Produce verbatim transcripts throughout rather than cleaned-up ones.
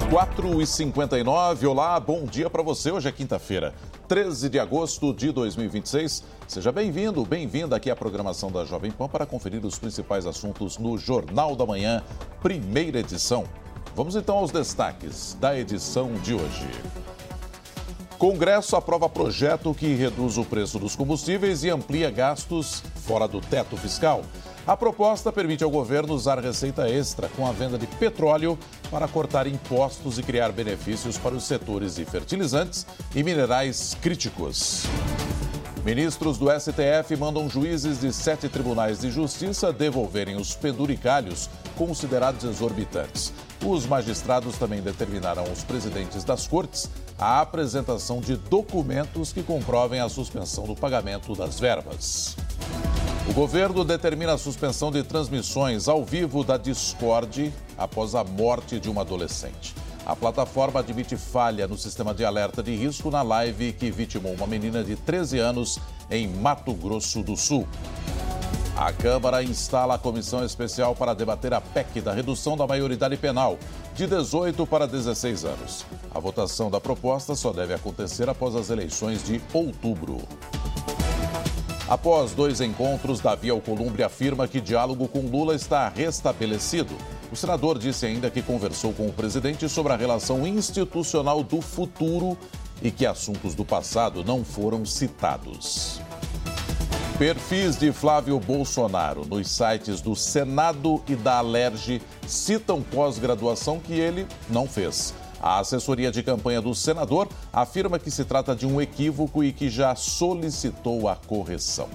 quatro e cinquenta e nove, olá, bom dia para você. Hoje é quinta-feira, treze de agosto de dois mil e vinte e seis. Seja bem-vindo, bem-vinda aqui à programação da Jovem Pan para conferir os principais assuntos no Jornal da Manhã, primeira edição. Vamos então aos destaques da edição de hoje. Congresso aprova projeto que reduz o preço dos combustíveis e amplia gastos fora do teto fiscal. A proposta permite ao governo usar receita extra com a venda de petróleo para cortar impostos e criar benefícios para os setores de fertilizantes e minerais críticos. Ministros do S T F mandam juízes de sete tribunais de justiça devolverem os penduricalhos considerados exorbitantes. Os magistrados também determinaram aos presidentes das cortes a apresentação de documentos que comprovem a suspensão do pagamento das verbas. O governo determina a suspensão de transmissões ao vivo da Discord após a morte de uma adolescente. A plataforma admite falha no sistema de alerta de risco na live que vitimou uma menina de treze anos em Mato Grosso do Sul. A Câmara instala a comissão especial para debater a P E C da redução da maioridade penal, de dezoito para dezesseis anos. A votação da proposta só deve acontecer após as eleições de outubro. Após dois encontros, Davi Alcolumbre afirma que diálogo com Lula está restabelecido. O senador disse ainda que conversou com o presidente sobre a relação institucional do futuro e que assuntos do passado não foram citados. Perfis de Flávio Bolsonaro nos sites do Senado e da Alerj citam pós-graduação que ele não fez. A assessoria de campanha do senador afirma que se trata de um equívoco e que já solicitou a correção.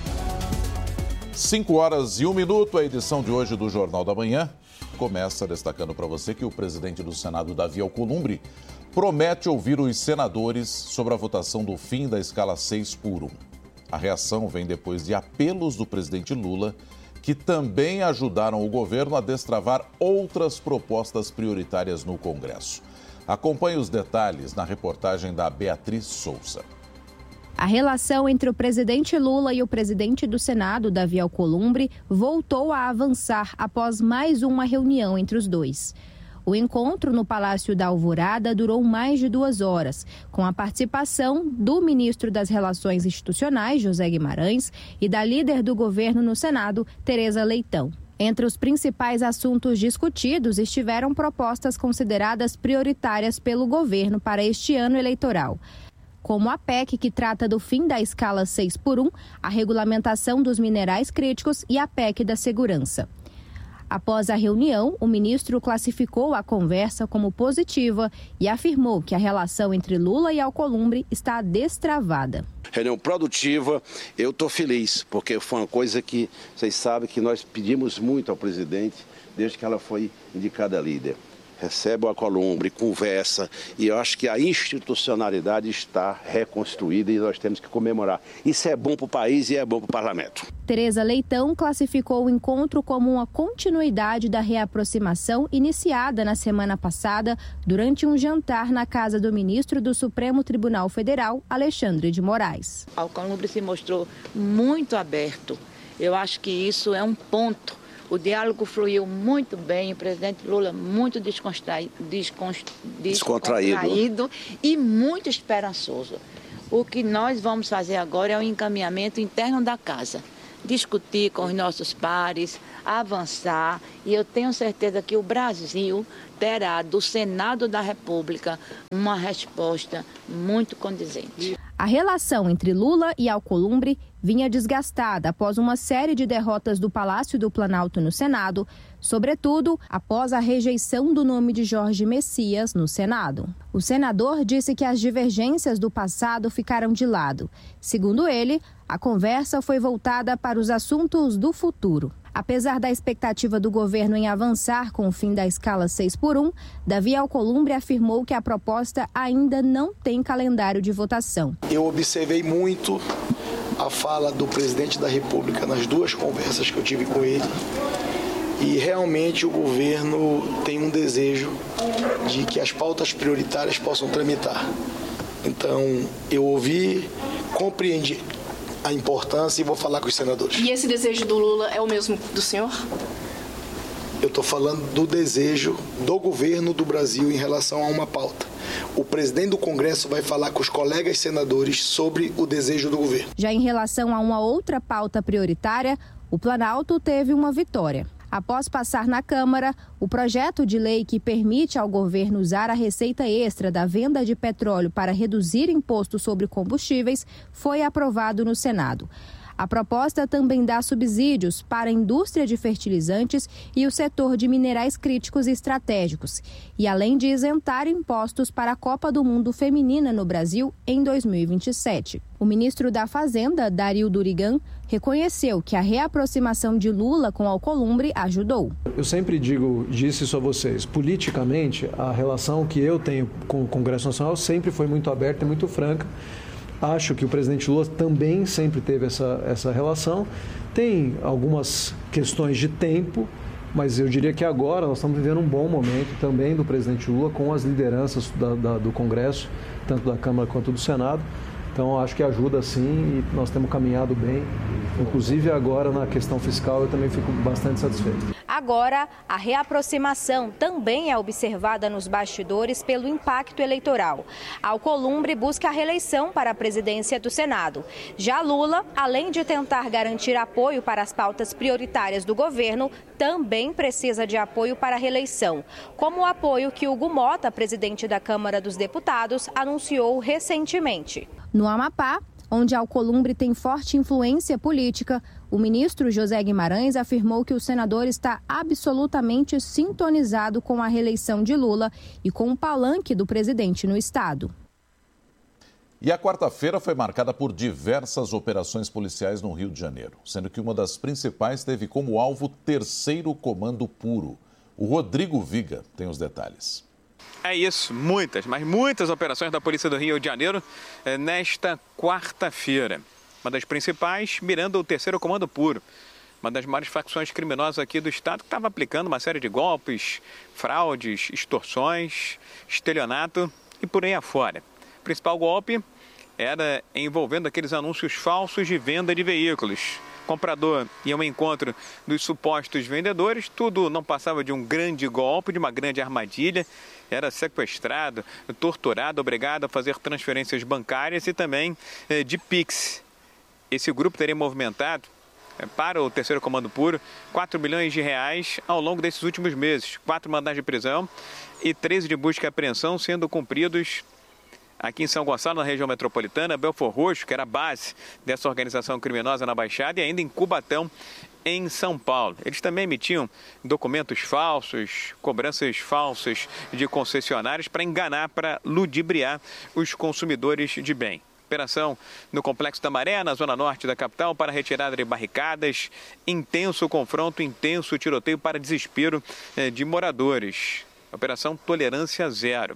Cinco horas e um minuto, a edição de hoje do Jornal da Manhã começa destacando para você que o presidente do Senado, Davi Alcolumbre, promete ouvir os senadores sobre a votação do fim da escala seis por um. A reação vem depois de apelos do presidente Lula, que também ajudaram o governo a destravar outras propostas prioritárias no Congresso. Acompanhe os detalhes na reportagem da Beatriz Souza. A relação entre o presidente Lula e o presidente do Senado, Davi Alcolumbre, voltou a avançar após mais uma reunião entre os dois. O encontro no Palácio da Alvorada durou mais de duas horas, com a participação do ministro das Relações Institucionais, José Guimarães, e da líder do governo no Senado, Tereza Leitão. Entre os principais assuntos discutidos estiveram propostas consideradas prioritárias pelo governo para este ano eleitoral, como a P E C, que trata do fim da escala seis por um, a regulamentação dos minerais críticos e a P E C da segurança. Após a reunião, o ministro classificou a conversa como positiva e afirmou que a relação entre Lula e Alcolumbre está destravada. Reunião produtiva, eu estou feliz, porque foi uma coisa que vocês sabem que nós pedimos muito ao presidente desde que ela foi indicada líder. Recebe o Alcolumbre, conversa, e eu acho que a institucionalidade está reconstruída e nós temos que comemorar. Isso é bom para o país e é bom para o parlamento. Tereza Leitão classificou o encontro como uma continuidade da reaproximação iniciada na semana passada durante um jantar na casa do ministro do Supremo Tribunal Federal, Alexandre de Moraes. Alcolumbre se mostrou muito aberto. Eu acho que isso é um ponto. O diálogo fluiu muito bem, o presidente Lula muito descontraído, descontraído e muito esperançoso. O que nós vamos fazer agora é um encaminhamento interno da casa. Discutir com os nossos pares, avançar, e eu tenho certeza que o Brasil terá do Senado da República uma resposta muito condizente. A relação entre Lula e Alcolumbre vinha desgastada após uma série de derrotas do Palácio do Planalto no Senado, sobretudo após a rejeição do nome de Jorge Messias no Senado. O senador disse que as divergências do passado ficaram de lado. Segundo ele, a conversa foi voltada para os assuntos do futuro. Apesar da expectativa do governo em avançar com o fim da escala seis por um, Davi Alcolumbre afirmou que a proposta ainda não tem calendário de votação. Eu observei muito a fala do presidente da República nas duas conversas que eu tive com ele e realmente o governo tem um desejo de que as pautas prioritárias possam tramitar. Então, eu ouvi, compreendi a importância e vou falar com os senadores. E esse desejo do Lula é o mesmo do senhor? Eu estou falando do desejo do governo do Brasil em relação a uma pauta. O presidente do Congresso vai falar com os colegas senadores sobre o desejo do governo. Já em relação a uma outra pauta prioritária, o Planalto teve uma vitória. Após passar na Câmara, o projeto de lei que permite ao governo usar a receita extra da venda de petróleo para reduzir imposto sobre combustíveis foi aprovado no Senado. A proposta também dá subsídios para a indústria de fertilizantes e o setor de minerais críticos e estratégicos, e além de isentar impostos para a Copa do Mundo Feminina no Brasil em dois mil e vinte e sete. O ministro da Fazenda, Dario Durigan, reconheceu que a reaproximação de Lula com Alcolumbre ajudou. Eu sempre digo, disse isso a vocês, politicamente a relação que eu tenho com o Congresso Nacional sempre foi muito aberta e muito franca. Acho que o presidente Lula também sempre teve essa, essa relação. Tem algumas questões de tempo, mas eu diria que agora nós estamos vivendo um bom momento também do presidente Lula com as lideranças da, da, do Congresso, tanto da Câmara quanto do Senado. Então, acho que ajuda sim e nós temos caminhado bem. Inclusive, agora, na questão fiscal, eu também fico bastante satisfeito. Agora, a reaproximação também é observada nos bastidores pelo impacto eleitoral. Alcolumbre busca a reeleição para a presidência do Senado. Já Lula, além de tentar garantir apoio para as pautas prioritárias do governo, também precisa de apoio para a reeleição, como o apoio que Hugo Mota, presidente da Câmara dos Deputados, anunciou recentemente. No Amapá, onde Alcolumbre tem forte influência política, o ministro José Guimarães afirmou que o senador está absolutamente sintonizado com a reeleição de Lula e com o palanque do presidente no estado. E a quarta-feira foi marcada por diversas operações policiais no Rio de Janeiro, sendo que uma das principais teve como alvo o terceiro Comando Puro. O Rodrigo Viga tem os detalhes. É isso, muitas, mas muitas operações da Polícia do Rio de Janeiro eh, nesta quarta-feira. Uma das principais, mirando o terceiro Comando Puro, uma das maiores facções criminosas aqui do estado, que estava aplicando uma série de golpes, fraudes, extorsões, estelionato e por aí afora. O principal golpe era envolvendo aqueles anúncios falsos de venda de veículos. O comprador ia ao encontro dos supostos vendedores, tudo não passava de um grande golpe, de uma grande armadilha. Era sequestrado, torturado, obrigado a fazer transferências bancárias e também eh, de Pix. Esse grupo teria movimentado, eh, para o terceiro Comando Puro, quatro milhões de reais ao longo desses últimos meses. Quatro mandados de prisão e treze de busca e apreensão sendo cumpridos aqui em São Gonçalo, na região metropolitana, Belford Roxo, que era a base dessa organização criminosa na Baixada, e ainda em Cubatão, em São Paulo. Eles também emitiam documentos falsos, cobranças falsas de concessionários para enganar, para ludibriar os consumidores de bem. Operação no Complexo da Maré, na zona norte da capital, para retirada de barricadas, intenso confronto, intenso tiroteio para desespero de moradores. Operação Tolerância Zero.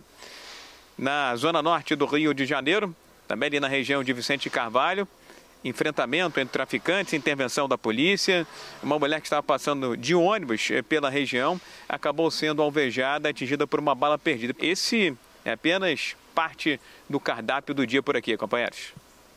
Na zona norte do Rio de Janeiro, também ali na região de Vicente Carvalho, enfrentamento entre traficantes, intervenção da polícia. Uma mulher que estava passando de ônibus pela região acabou sendo alvejada, atingida por uma bala perdida. Esse é apenas parte do cardápio do dia por aqui, companheiros.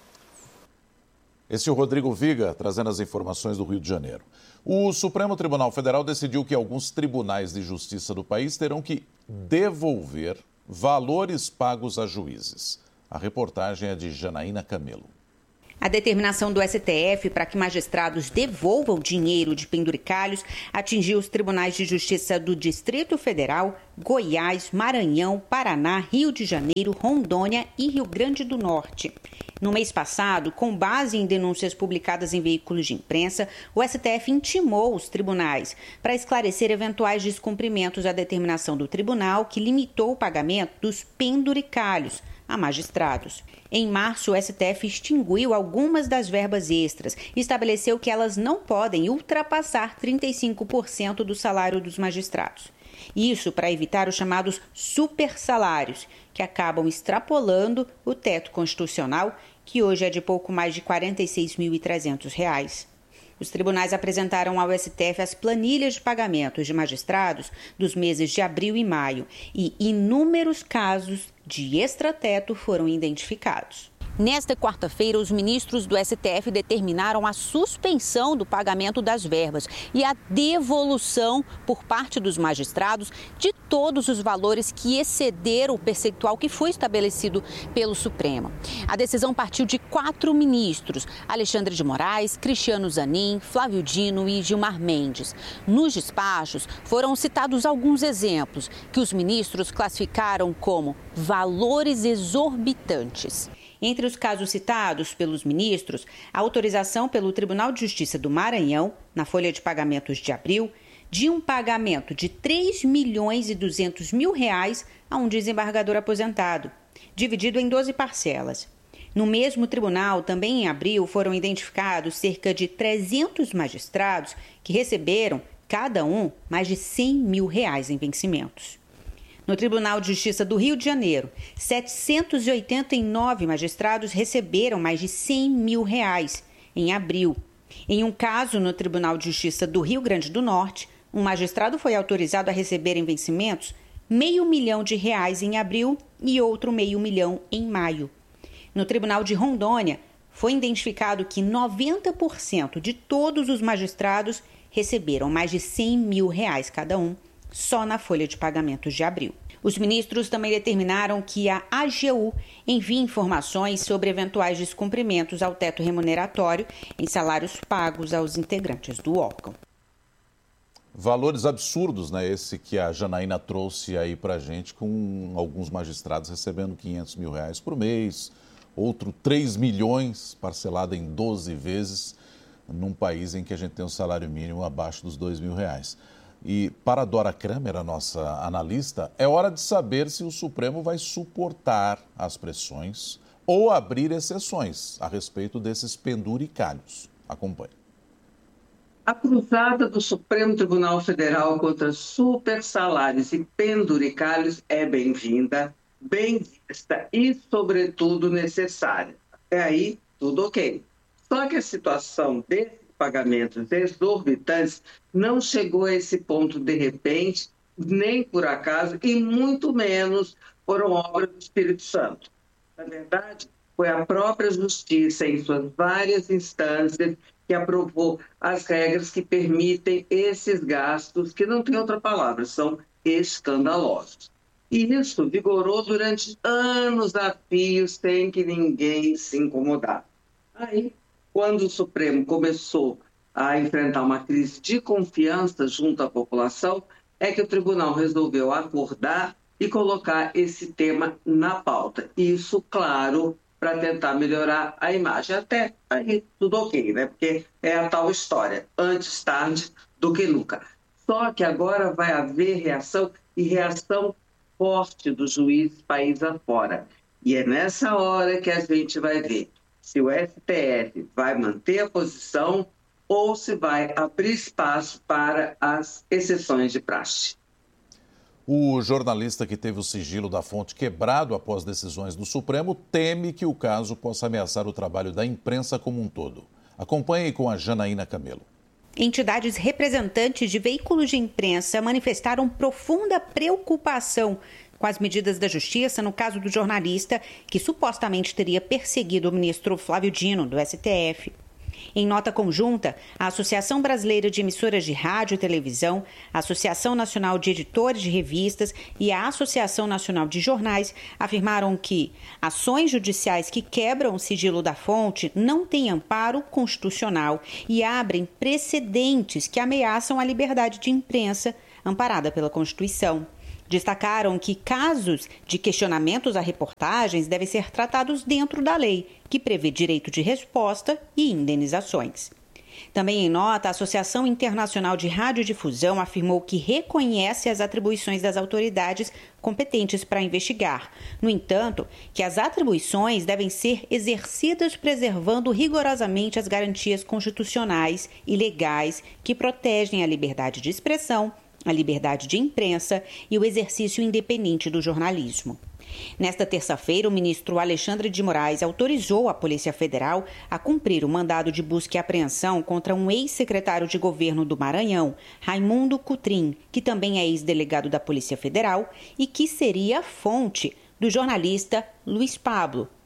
Esse é o Rodrigo Viga, trazendo as informações do Rio de Janeiro. O Supremo Tribunal Federal decidiu que alguns tribunais de justiça do país terão que devolver valores pagos a juízes. A reportagem é de Janaína Camelo. A determinação do S T F para que magistrados devolvam dinheiro de penduricalhos atingiu os tribunais de justiça do Distrito Federal, Goiás, Maranhão, Paraná, Rio de Janeiro, Rondônia e Rio Grande do Norte. No mês passado, com base em denúncias publicadas em veículos de imprensa, o S T F intimou os tribunais para esclarecer eventuais descumprimentos à determinação do tribunal que limitou o pagamento dos penduricalhos a magistrados. Em março, o S T F extinguiu algumas das verbas extras e estabeleceu que elas não podem ultrapassar trinta e cinco por cento do salário dos magistrados. Isso para evitar os chamados supersalários, que acabam extrapolando o teto constitucional, que hoje é de pouco mais de quarenta e seis mil e trezentos reais. Os tribunais apresentaram ao S T F as planilhas de pagamentos de magistrados dos meses de abril e maio e inúmeros casos de extrateto foram identificados. Nesta quarta-feira, os ministros do S T F determinaram a suspensão do pagamento das verbas e a devolução por parte dos magistrados de todos os valores que excederam o percentual que foi estabelecido pelo Supremo. A decisão partiu de quatro ministros: Alexandre de Moraes, Cristiano Zanin, Flávio Dino e Gilmar Mendes. Nos despachos foram citados alguns exemplos que os ministros classificaram como valores exorbitantes. Entre os casos citados pelos ministros, a autorização pelo Tribunal de Justiça do Maranhão, na folha de pagamentos de abril, de um pagamento de três milhões e duzentos mil reais a um desembargador aposentado, dividido em doze parcelas. No mesmo tribunal, também em abril, foram identificados cerca de trezentos magistrados que receberam, cada um, mais de cem mil reais em vencimentos. No Tribunal de Justiça do Rio de Janeiro, setecentos e oitenta e nove magistrados receberam mais de cem mil reais em abril. Em um caso, no Tribunal de Justiça do Rio Grande do Norte, um magistrado foi autorizado a receber em vencimentos meio milhão de reais em abril e outro meio milhão em maio. No Tribunal de Rondônia, foi identificado que noventa por cento de todos os magistrados receberam mais de cem mil reais cada um, só na folha de pagamentos de abril. Os ministros também determinaram que a A G U envie informações sobre eventuais descumprimentos ao teto remuneratório em salários pagos aos integrantes do órgão. Valores absurdos, né? Esse que a Janaína trouxe aí pra gente, com alguns magistrados recebendo quinhentos mil reais por mês, outro três milhões parcelado em doze vezes, num país em que a gente tem um salário mínimo abaixo dos dois mil reais. E para a Dora Kramer, a nossa analista, é hora de saber se o Supremo vai suportar as pressões ou abrir exceções a respeito desses penduricalhos. Acompanhe. A cruzada do Supremo Tribunal Federal contra supersalários e penduricalhos é bem-vinda, bem vista e, sobretudo, necessária. Até aí, tudo ok. Só que a situação desses pagamentos exorbitantes não chegou a esse ponto de repente, nem por acaso, e muito menos foram obra do Espírito Santo. Na verdade, foi a própria Justiça, em suas várias instâncias, que aprovou as regras que permitem esses gastos, que não tem outra palavra, são escandalosos. E isso vigorou durante anos a fio, sem que ninguém se incomodar. Aí, quando o Supremo começou a enfrentar uma crise de confiança junto à população, é que o tribunal resolveu acordar e colocar esse tema na pauta. Isso, claro, para tentar melhorar a imagem. Até aí tudo ok, né? Porque é a tal história, antes tarde do que nunca. Só que agora vai haver reação, e reação forte do juiz país afora. E é nessa hora que a gente vai ver se o S T F vai manter a posição ou se vai abrir espaço para as exceções de praxe. O jornalista que teve o sigilo da fonte quebrado após decisões do Supremo teme que o caso possa ameaçar o trabalho da imprensa como um todo. Acompanhe com a Janaína Camelo. Entidades representantes de veículos de imprensa manifestaram profunda preocupação com as medidas da Justiça no caso do jornalista que supostamente teria perseguido o ministro Flávio Dino, do S T F. Em nota conjunta, a Associação Brasileira de Emissoras de Rádio e Televisão, a Associação Nacional de Editores de Revistas e a Associação Nacional de Jornais afirmaram que ações judiciais que quebram o sigilo da fonte não têm amparo constitucional e abrem precedentes que ameaçam a liberdade de imprensa amparada pela Constituição. Destacaram que casos de questionamentos a reportagens devem ser tratados dentro da lei, que prevê direito de resposta e indenizações. Também em nota, a Associação Internacional de Radiodifusão afirmou que reconhece as atribuições das autoridades competentes para investigar. No entanto, que as atribuições devem ser exercidas preservando rigorosamente as garantias constitucionais e legais que protegem a liberdade de expressão, a liberdade de imprensa e o exercício independente do jornalismo. Nesta terça-feira, o ministro Alexandre de Moraes autorizou a Polícia Federal a cumprir o mandado de busca e apreensão contra um ex-secretário de governo do Maranhão, Raimundo Cutrim, que também é ex-delegado da Polícia Federal e que seria a fonte do jornalista Luiz Pablo,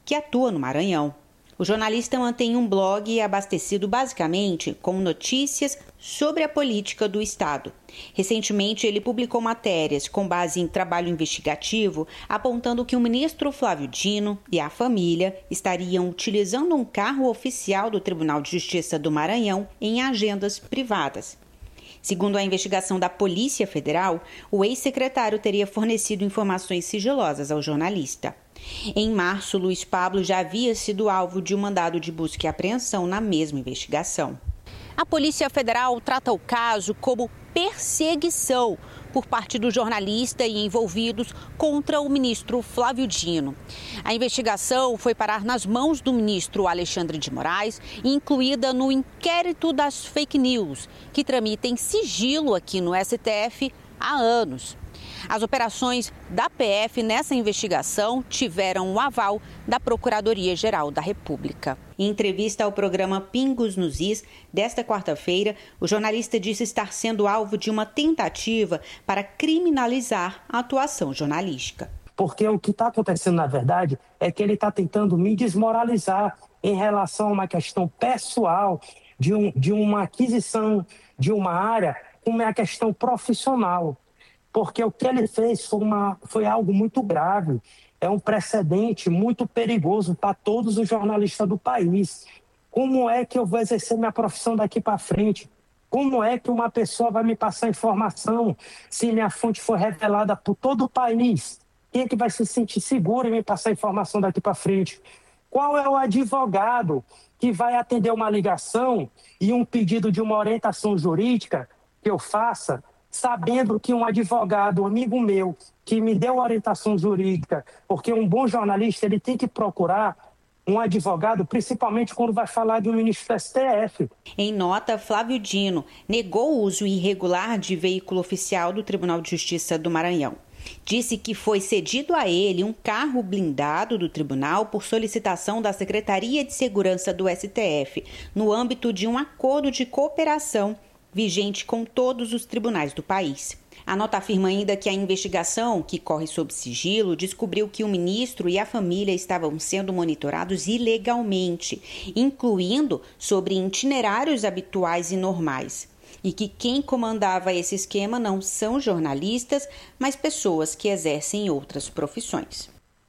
que atua no Maranhão. O jornalista mantém um blog abastecido basicamente com notícias sobre a política do Estado. Recentemente, ele publicou matérias com base em trabalho investigativo, apontando que o ministro Flávio Dino e a família estariam utilizando um carro oficial do Tribunal de Justiça do Maranhão em agendas privadas. Segundo a investigação da Polícia Federal, o ex-secretário teria fornecido informações sigilosas ao jornalista. Em março, Luiz Pablo já havia sido alvo de um mandado de busca e apreensão na mesma investigação. A Polícia Federal trata o caso como perseguição por parte do jornalista e envolvidos contra o ministro Flávio Dino. A investigação foi parar nas mãos do ministro Alexandre de Moraes, incluída no inquérito das fake news, que tramita em sigilo aqui no S T F há anos. As operações da P F nessa investigação tiveram o aval da Procuradoria-Geral da República. Em entrevista ao programa Pingos nos Is, desta quarta-feira, o jornalista disse estar sendo alvo de uma tentativa para criminalizar a atuação jornalística. Porque o que está acontecendo, na verdade, é que ele está tentando me desmoralizar em relação a uma questão pessoal de, um, de uma aquisição de uma área, como é a questão profissional. Porque o que ele fez foi, uma, foi algo muito grave, é um precedente muito perigoso para todos os jornalistas do país. Como é que eu vou exercer minha profissão daqui para frente? Como é que uma pessoa vai me passar informação se minha fonte for revelada por todo o país? Quem é que vai se sentir seguro em me passar informação daqui para frente? Qual é o advogado que vai atender uma ligação e um pedido de uma orientação jurídica que eu faça, sabendo que um advogado, um amigo meu, que me deu orientação jurídica, porque um bom jornalista ele tem que procurar um advogado, principalmente quando vai falar de um ministro do S T F. Em nota, Flávio Dino negou o uso irregular de veículo oficial do Tribunal de Justiça do Maranhão. Disse que foi cedido a ele um carro blindado do tribunal por solicitação da Secretaria de Segurança do S T F, no âmbito de um acordo de cooperação vigente com todos os tribunais do país. A nota afirma ainda que a investigação, que corre sob sigilo, descobriu que o ministro e a família estavam sendo monitorados ilegalmente, incluindo sobre itinerários habituais e normais, e que quem comandava esse esquema não são jornalistas, mas pessoas que exercem outras profissões.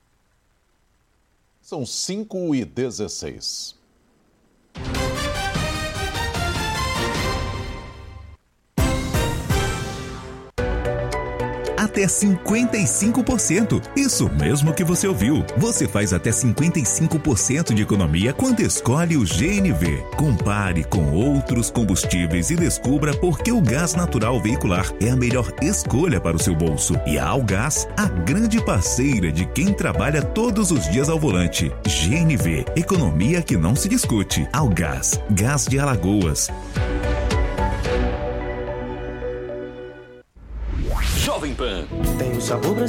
São cinco e dezesseis. Até cinquenta e cinco por cento. Isso mesmo que você ouviu. Você faz até cinquenta e cinco por cento de economia quando escolhe o G N V. Compare com outros combustíveis e descubra por que o gás natural veicular é a melhor escolha para o seu bolso. E a Algás, a grande parceira de quem trabalha todos os dias ao volante. G N V, economia que não se discute. Algás, gás de Alagoas. Jovem Pan. Tem o sabor brasileiro.